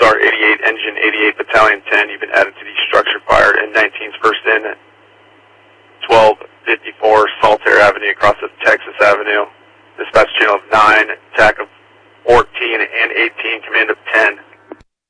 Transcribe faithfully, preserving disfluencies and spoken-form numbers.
Star eighty-eight, Engine eighty-eight, Battalion ten. You've been added to the structure fire in nineteen's first in twelve fifty-four Saltaire Avenue across of Texas Avenue. Dispatch channel of nine, attack of fourteen and eighteen, command of ten.